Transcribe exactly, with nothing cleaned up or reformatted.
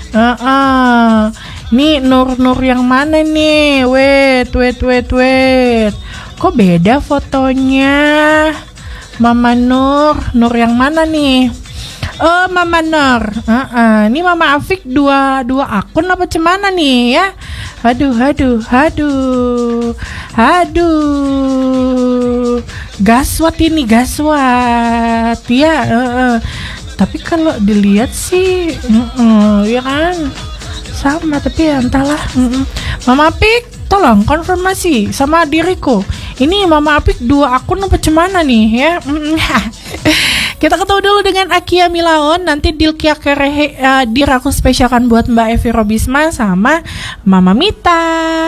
Uh-uh. Nih Nur-Nur yang mana nih? Wait, wait, wait, wait. Kok beda fotonya? Mama Nur, Nur yang mana nih? Oh, Mama Nur. Uh-uh. Ini Mama Afik dua dua akun apa cemana nih ya? Aduh, aduh, aduh, aduh. Gaswat ini, gaswat. Ya, uh-uh. Tapi kalau dilihat sih, uh-uh, ya kan? Sama, tapi ya entahlah. uh-uh. Mama Apik, tolong konfirmasi sama diriku. Ini Mama Apik dua akun apa cemana nih ya? Kita ketemu dulu dengan Akia Milaon. Nanti Dilkia Kerehe uh, diraku spesialkan buat Mbak Evi Robisma sama Mama Mita.